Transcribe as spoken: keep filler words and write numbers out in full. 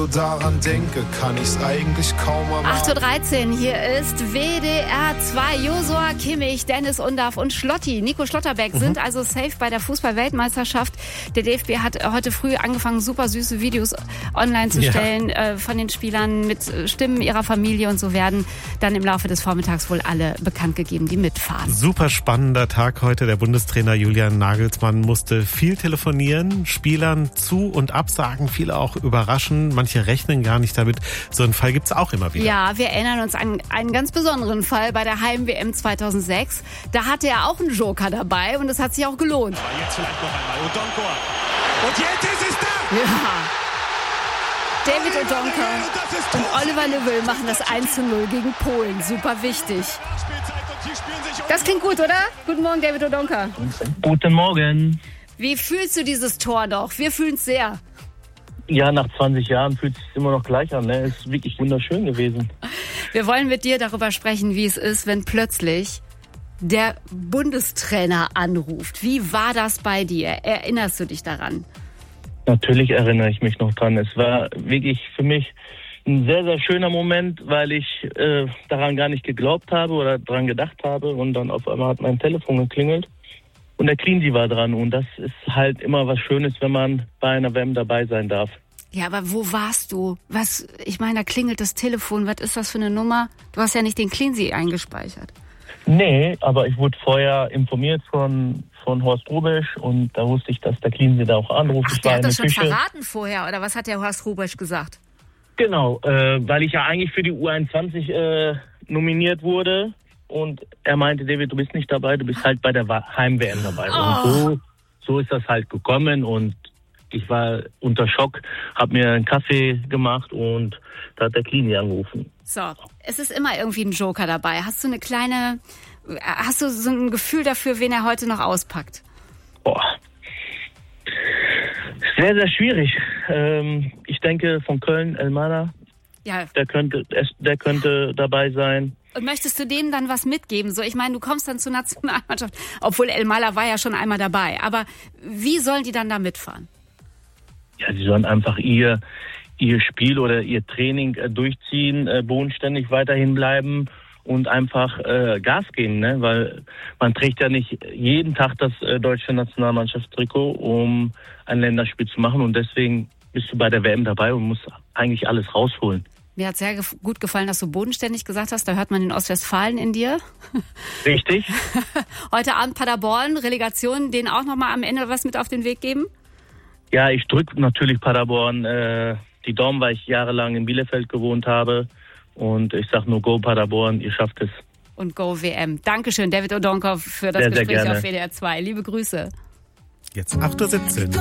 Daran denke, kann ich's eigentlich kaum erwarten. acht Uhr dreizehn, hier ist W D R zwei. Josua Kimmich, Dennis Undaff und Schlotti, Nico Schlotterbeck, mhm. sind also safe bei der Fußball-Weltmeisterschaft. Der D F B hat heute früh angefangen, super süße Videos online zu stellen ja. äh, von den Spielern mit Stimmen ihrer Familie, und so werden dann im Laufe des Vormittags wohl alle bekannt gegeben, die mitfahren. Super spannender Tag heute. Der Bundestrainer Julian Nagelsmann musste viel telefonieren, Spielern zu- und absagen, viele auch überraschen. Manche rechnen gar nicht damit. So einen Fall gibt es auch immer wieder. Ja, wir erinnern uns an einen ganz besonderen Fall bei der Heim-W M zweitausendsechs. Da hatte er auch einen Joker dabei und es hat sich auch gelohnt. Aber jetzt vielleicht noch einmal Odonkor. Und jetzt ist es da! Ja. David Odonkor und Oliver Löwel machen das eins zu null gegen Polen. Super wichtig. Das klingt gut, oder? Guten Morgen, David Odonkor. Guten Morgen. Wie fühlst du dieses Tor noch? Wir fühlen es sehr. Ja, nach zwanzig Jahren fühlt es sich immer noch gleich an. Ne? Es ist wirklich wunderschön gewesen. Wir wollen mit dir darüber sprechen, wie es ist, wenn plötzlich der Bundestrainer anruft. Wie war das bei dir? Erinnerst du dich daran? Natürlich erinnere ich mich noch dran. Es war wirklich für mich ein sehr, sehr schöner Moment, weil ich äh, daran gar nicht geglaubt habe oder daran gedacht habe. Und dann auf einmal hat mein Telefon geklingelt. Und der Cleansy war dran, und das ist halt immer was Schönes, wenn man bei einer W M dabei sein darf. Ja, aber wo warst du? Was? Ich meine, da klingelt das Telefon. Was ist das für eine Nummer? Du hast ja nicht den Cleansy eingespeichert. Nee, aber ich wurde vorher informiert von, von Horst Rubesch, und da wusste ich, dass der Cleansy da auch anruft. Ach, ich der war hat in das der schon Küche. verraten vorher, oder was hat der Horst Rubesch gesagt? Genau, äh, weil ich ja eigentlich für die U einundzwanzig äh, nominiert wurde. Und er meinte, David, du bist nicht dabei, du bist halt bei der Heim-W M dabei. Oh. Und so, so ist das halt gekommen, und ich war unter Schock, habe mir einen Kaffee gemacht, und da hat der Cleansy angerufen. So, es ist immer irgendwie ein Joker dabei. Hast du eine kleine, hast du so ein Gefühl dafür, wen er heute noch auspackt? Boah. Sehr, sehr schwierig. Ähm, ich denke von Köln, Elmander, Ja. der könnte, der könnte dabei sein. Und möchtest du denen dann was mitgeben? So, ich meine, du kommst dann zur Nationalmannschaft, obwohl Elmander war ja schon einmal dabei. Aber wie sollen die dann da mitfahren? Ja, sie sollen einfach ihr, ihr Spiel oder ihr Training äh, durchziehen, äh, bodenständig weiterhin bleiben und einfach äh, Gas geben, ne? Weil man trägt ja nicht jeden Tag das äh, deutsche Nationalmannschaftstrikot, um ein Länderspiel zu machen, und deswegen bist du bei der W M dabei und musst eigentlich alles rausholen. Mir hat sehr gef- gut gefallen, dass du bodenständig gesagt hast. Da hört man den Ostwestfalen in dir. Richtig. Heute Abend Paderborn, Relegation, denen auch nochmal am Ende was mit auf den Weg geben? Ja, ich drücke natürlich Paderborn äh, die Daumen, weil ich jahrelang in Bielefeld gewohnt habe. Und ich sage nur Go Paderborn, ihr schafft es. Und Go W M. Dankeschön, David Odonkor, für das Sehr, sehr Gespräch gerne. auf W D R zwei. Liebe Grüße. Jetzt acht Uhr siebzehn.